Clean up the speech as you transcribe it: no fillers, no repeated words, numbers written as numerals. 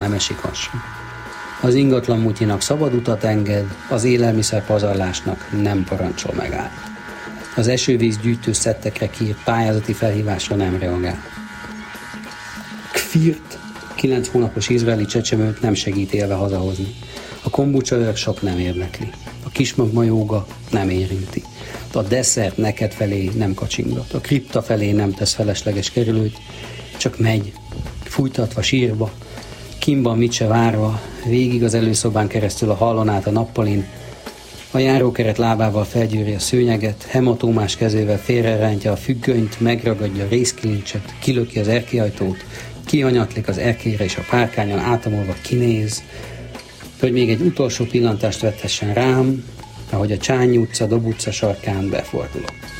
nem esik az sem. Az ingatlan mutyinak szabad utat enged, az élelmiszer pazarlásnak nem parancsol megállt. Az esővíz gyűjtő szettekre kiírt pályázati felhívásra nem reagál. Kfirt, 9 hónapos izraeli csecsemőt nem segít élve hazahozni. A kombucsa workshop nem érdekli. A kismagmajóga nem érinti. A desszert neked felé nem kacsingat. A kripta felé nem tesz felesleges kerülőt, csak megy, fújtatva sírba, kimban mit se várva, végig az előszobán keresztül a hallon át a nappalin, a járókeret lábával felgyűri a szőnyeget, hematómás kezével félrerántja a függönyt, megragadja a részkilincset, kilöki az erkélyajtót, kihanyatlik az erkélyre és a párkányon átamolva kinéz, hogy még egy utolsó pillantást vethessen rám, ahogy a Csányi utca, Dob utca sarkán befordulok.